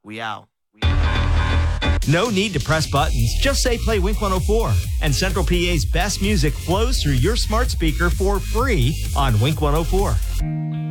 We out. No need to press buttons. Just say play Wink 104. And Central PA's best music flows through your smart speaker for free on Wink 104.